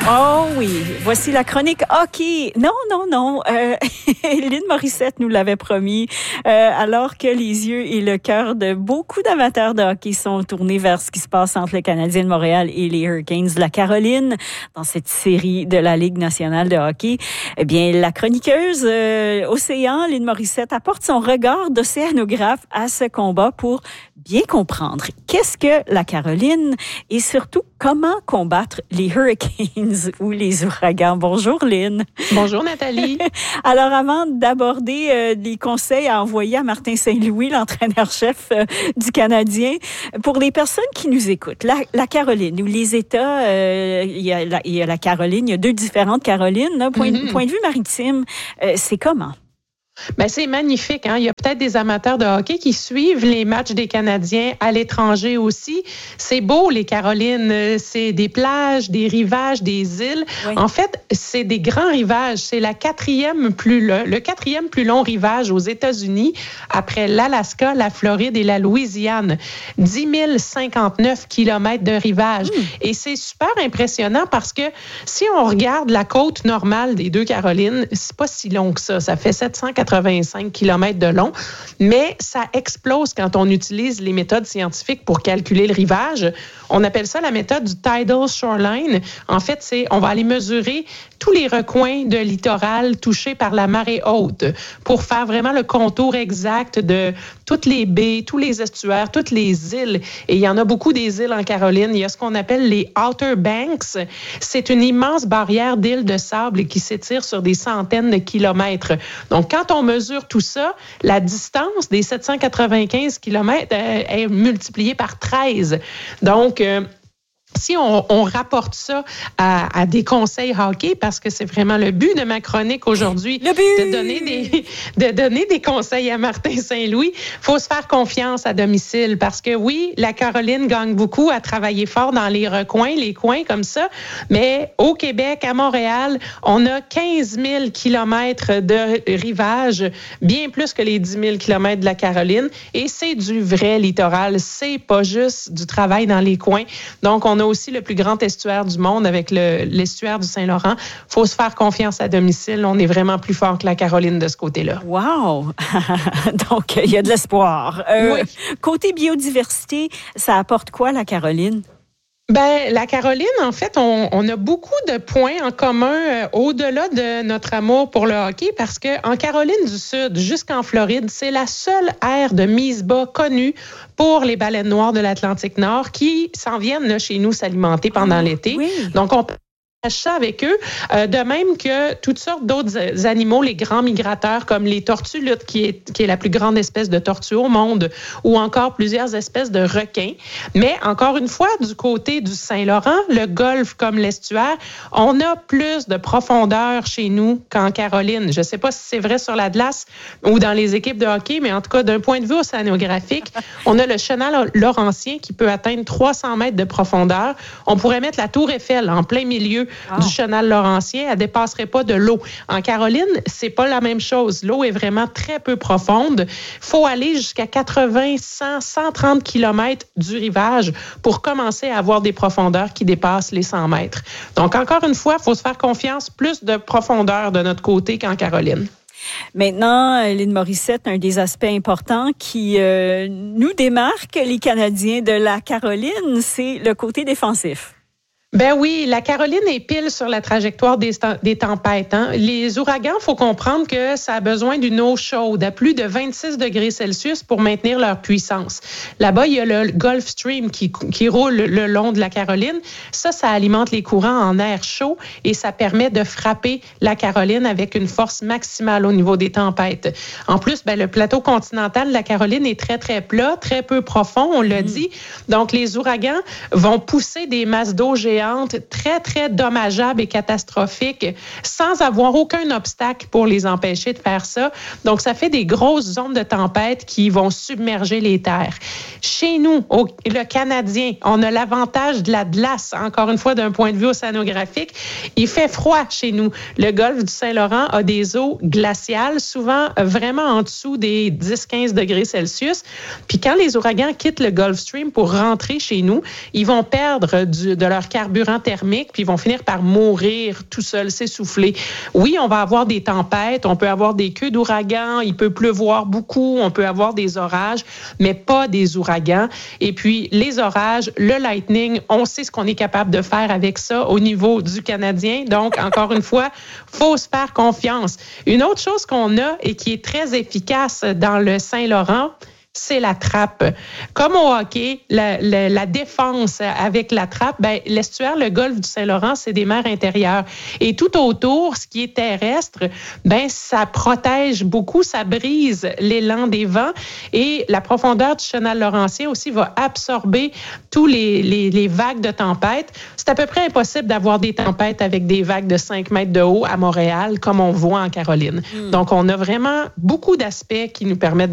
Oh oui, voici la chronique hockey. Non. Lynn Morissette nous l'avait promis. Alors que les yeux et le cœur de beaucoup d'amateurs de hockey sont tournés vers ce qui se passe entre le Canadien de Montréal et les Hurricanes de la Caroline dans cette série de la Ligue nationale de hockey, eh bien, la chroniqueuse Océan, Lynn Morissette, apporte son regard d'océanographe à ce combat pour bien comprendre qu'est-ce que la Caroline et surtout comment combattre les Hurricanes ou les ouragans. Bonjour Lynn. Bonjour Nathalie. Alors avant d'aborder les conseils à envoyer à Martin Saint-Louis, l'entraîneur-chef du Canadien, pour les personnes qui nous écoutent, la Caroline ou les États, il y a la Caroline, il y a deux différentes Carolines. Là, point de vue maritime, c'est comment? Ben, c'est magnifique. Hein? Il y a peut-être des amateurs de hockey qui suivent les matchs des Canadiens à l'étranger aussi. C'est beau, les Carolines. C'est des plages, des rivages, des îles. Oui. En fait, c'est des grands rivages. C'est le quatrième plus long rivage aux États-Unis après l'Alaska, la Floride et la Louisiane. 10 059 kilomètres de rivage. Et c'est super impressionnant parce que si on regarde la côte normale des deux Carolines, c'est pas si long que ça. Ça fait 785 km de long, mais ça explose quand on utilise les méthodes scientifiques pour calculer le rivage. On appelle ça la méthode du tidal shoreline. En fait, on va aller mesurer tous les recoins de littoral touchés par la marée haute pour faire vraiment le contour exact de toutes les baies, tous les estuaires, toutes les îles. Et il y en a beaucoup des îles en Caroline. Il y a ce qu'on appelle les Outer Banks. C'est une immense barrière d'îles de sable qui s'étire sur des centaines de kilomètres. Donc, quand on mesure tout ça, la distance des 795 kilomètres est multipliée par 13. Donc, si on rapporte ça à des conseils hockey, parce que c'est vraiment le but de ma chronique aujourd'hui, de donner des conseils à Martin Saint-Louis, faut se faire confiance à domicile parce que oui, la Caroline gagne beaucoup à travailler fort dans les recoins, les coins comme ça, mais au Québec, à Montréal, on a 15 000 kilomètres de rivage, bien plus que les 10 000 kilomètres de la Caroline, et c'est du vrai littoral, c'est pas juste du travail dans les coins. Donc, on a aussi le plus grand estuaire du monde avec l'estuaire du Saint-Laurent. Il faut se faire confiance à domicile. On est vraiment plus fort que la Caroline de ce côté-là. Wow! Donc, il y a de l'espoir. Oui. Côté biodiversité, ça apporte quoi, la Caroline? Ben, la Caroline, en fait, on a beaucoup de points en commun au-delà de notre amour pour le hockey parce que en Caroline du Sud jusqu'en Floride, c'est la seule aire de mise-bas connue pour les baleines noires de l'Atlantique Nord qui s'en viennent là, chez nous s'alimenter pendant l'été. Oui. Donc, on ça avec eux, de même que toutes sortes d'autres animaux, les grands migrateurs comme les tortues luttes, qui est la plus grande espèce de tortue au monde, ou encore plusieurs espèces de requins. Mais encore une fois, du côté du Saint-Laurent, le golfe comme l'estuaire, on a plus de profondeur chez nous qu'en Caroline. Je ne sais pas si c'est vrai sur la glace ou dans les équipes de hockey, mais en tout cas, d'un point de vue océanographique, on a le chenal laurentien qui peut atteindre 300 mètres de profondeur. On pourrait mettre la tour Eiffel en plein milieu du chenal laurentien, elle dépasserait pas de l'eau. En Caroline, c'est pas la même chose. L'eau est vraiment très peu profonde. Faut aller jusqu'à 80, 100, 130 kilomètres du rivage pour commencer à avoir des profondeurs qui dépassent les 100 mètres. Donc, encore une fois, il faut se faire confiance, plus de profondeur de notre côté qu'en Caroline. Maintenant, Lynn Morissette, un des aspects importants qui nous démarque les Canadiens de la Caroline, c'est le côté défensif. Ben oui, la Caroline est pile sur la trajectoire des tempêtes. Hein. Les ouragans, faut comprendre que ça a besoin d'une eau chaude à plus de 26 degrés Celsius pour maintenir leur puissance. Là-bas, il y a le Gulf Stream qui roule le long de la Caroline. Ça alimente les courants en air chaud et ça permet de frapper la Caroline avec une force maximale au niveau des tempêtes. En plus, le plateau continental de la Caroline est très, très plat, très peu profond, on l'a dit. Donc, les ouragans vont pousser des masses d'eau géantes très, très dommageables et catastrophiques sans avoir aucun obstacle pour les empêcher de faire ça. Donc, ça fait des grosses zones de tempête qui vont submerger les terres. Chez nous, le Canadien, on a l'avantage de la glace, encore une fois, d'un point de vue océanographique. Il fait froid chez nous. Le golfe du Saint-Laurent a des eaux glaciales, souvent vraiment en dessous des 10-15 degrés Celsius. Puis quand les ouragans quittent le Gulf Stream pour rentrer chez nous, ils vont perdre de leur caractère carburant thermique, puis ils vont finir par mourir tout seuls, s'essouffler. Oui, on va avoir des tempêtes, on peut avoir des queues d'ouragans, il peut pleuvoir beaucoup, on peut avoir des orages, mais pas des ouragans. Et puis, les orages, le lightning, on sait ce qu'on est capable de faire avec ça au niveau du Canadien. Donc, encore une fois, faut se faire confiance. Une autre chose qu'on a et qui est très efficace dans le Saint-Laurent, c'est la trappe. Comme au hockey, la défense avec la trappe, ben, l'estuaire, le golfe du Saint-Laurent, c'est des mers intérieures. Et tout autour, ce qui est terrestre, ben, ça protège beaucoup, ça brise l'élan des vents. Et la profondeur du chenal laurentien aussi va absorber tous les vagues de tempête. C'est à peu près impossible d'avoir des tempêtes avec des vagues de 5 mètres de haut à Montréal, comme on voit en Caroline. Donc, on a vraiment beaucoup d'aspects qui nous permettent